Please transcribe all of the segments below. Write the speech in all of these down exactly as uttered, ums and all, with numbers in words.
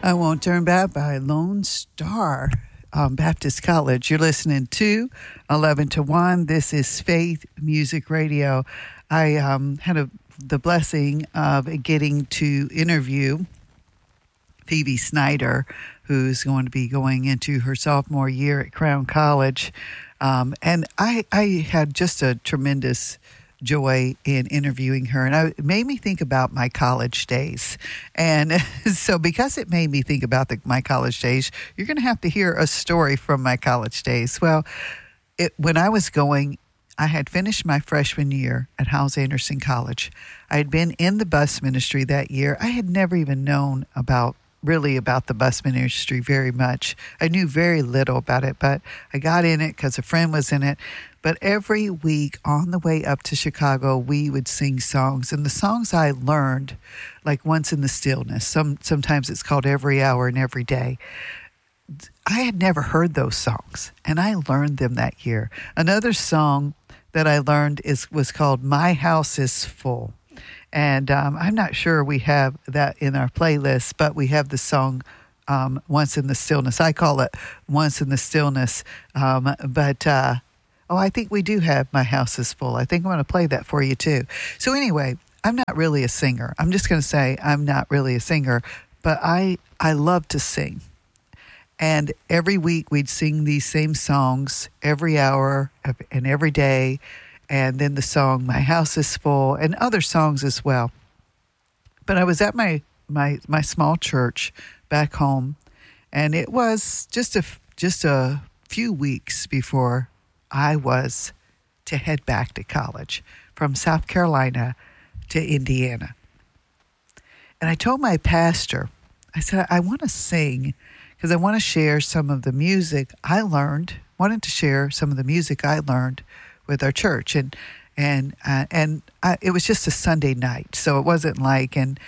I Won't Turn Back by Lone Star um, Baptist College. You're listening to eleven to one. This is Faith Music Radio. I um, had a, the blessing of getting to interview Phoebe Snyder, who's going to be going into her sophomore year at Crown College. Um, and I, I had just a tremendous joy in interviewing her, and I, it made me think about my college days. And so because it made me think about the, my college days, you're going to have to hear a story from my college days. Well, it, when I was going, I had finished my freshman year at Hyles Anderson College. I had been in the bus ministry that year. I had never even known about really about the bus ministry very much. I knew very little about it, but I got in it because a friend was in it. But every week on the way up to Chicago, we would sing songs. And the songs I learned, like Once in the Stillness, some sometimes it's called Every Hour and Every Day. I had never heard those songs, and I learned them that year. Another song that I learned is was called My House is Full. And um, I'm not sure we have that in our playlist, but we have the song um, Once in the Stillness. I call it Once in the Stillness. Um, but, uh, oh, I think we do have My House is Full. I think I'm going to play that for you, too. So anyway, I'm not really a singer. I'm just going to say I'm not really a singer, but I, I love to sing. And every week we'd sing these same songs every hour and every day. And then the song My House is Full and other songs as well. But I was at my, my, my small church back home, and it was just a, just a few weeks before I was to head back to college from South Carolina to Indiana. And I told my pastor, I said, I want to sing because I want to share some of the music I learned, wanted to share some of the music I learned with our church. And and uh, and I, it was just a Sunday night, so it wasn't like, and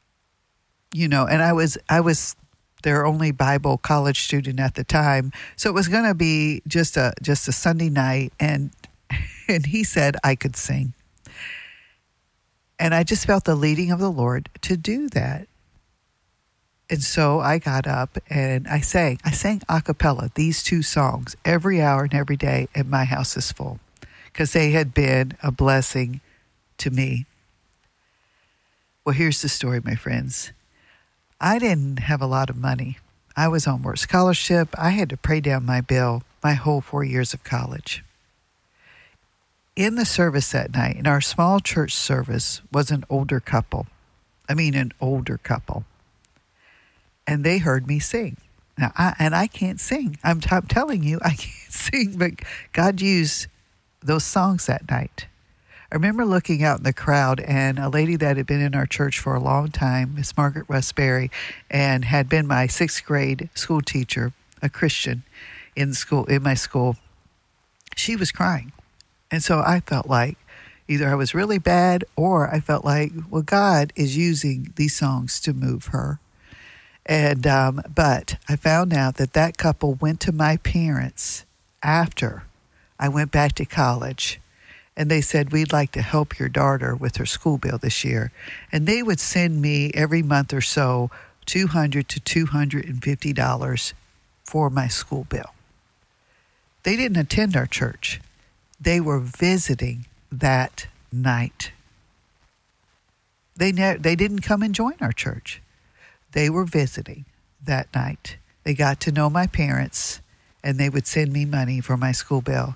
you know, and I was I was their only Bible college student at the time, so it was going to be just a just a Sunday night. And and he said I could sing, and I just felt the leading of the Lord to do that. And so I got up and I sang. I sang a cappella these two songs every hour and every day, and My House is Full, because they had been a blessing to me. Well, here's the story, my friends. I didn't have a lot of money. I was on work scholarship. I had to pay down my bill my whole four years of college. In the service that night, in our small church service, was an older couple. I mean, an older couple. And they heard me sing. Now, I, and I can't sing. I'm, t- I'm telling you, I can't sing, but God used those songs that night. I remember looking out in the crowd, and a lady that had been in our church for a long time, Miss Margaret Westbury, and had been my sixth grade school teacher, a Christian in school, in my school, she was crying. And so I felt like either I was really bad, or I felt like, well, God is using these songs to move her. And um, but I found out that that couple went to my parents after I went back to college, and they said, we'd like to help your daughter with her school bill this year. And they would send me every month or so two hundred to two hundred fifty dollars for my school bill. They didn't attend our church. They were visiting that night. They ne- they didn't come and join our church. They were visiting that night. They got to know my parents, and they would send me money for my school bill.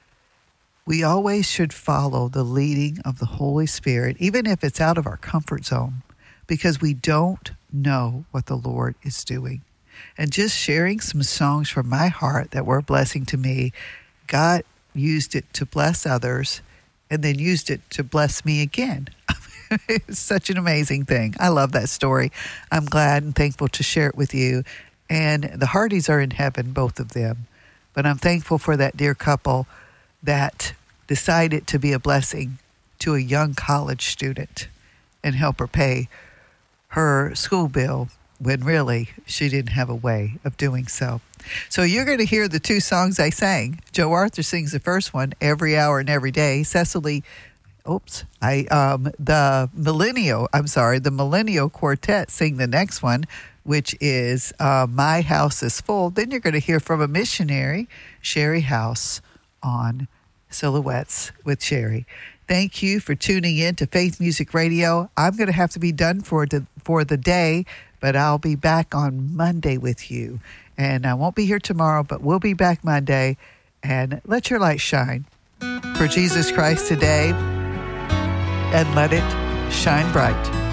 We always should follow the leading of the Holy Spirit, even if it's out of our comfort zone, because we don't know what the Lord is doing. And just sharing some songs from my heart that were a blessing to me, God used it to bless others, and then used it to bless me again. It's such an amazing thing. I love that story. I'm glad and thankful to share it with you. And the Hardys are in heaven, both of them. But I'm thankful for that dear couple that decided to be a blessing to a young college student and help her pay her school bill when really she didn't have a way of doing so. So you're going to hear the two songs I sang. Joe Arthur sings the first one, Every Hour and Every Day. Cecily Oops, I um the Millennial, I'm sorry, the Millennial Quartet sing the next one, which is uh, My House is Full. Then you're going to hear from a missionary, Sherry House, on Silhouettes with Sherry. Thank you for tuning in to Faith Music Radio. I'm going to have to be done for the, for the day, but I'll be back on Monday with you. And I won't be here tomorrow, but we'll be back Monday. And let your light shine for Jesus Christ today, and let it shine bright.